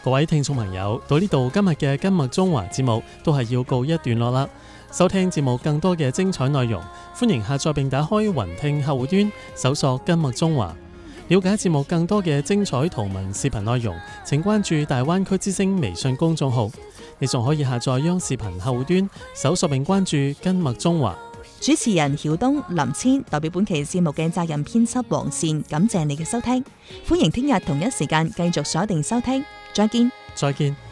各位聽眾朋友，到呢度今日嘅今麥中華節目都係要告一段落啦。收聽節目更多嘅精彩內容，歡迎下載並打開雲聽客戶端，搜索今麥中華。了解節目更多嘅精彩圖文視頻內容，請關注大灣區之聲微信公眾號。你仲可以下載央視頻客戶端，搜索並關注今麥中華。 主持人曉東、林千代表本期節目嘅責任編輯黃善，感謝你嘅收聽。歡迎聽日同一時間繼續鎖定收聽，再見。 再見。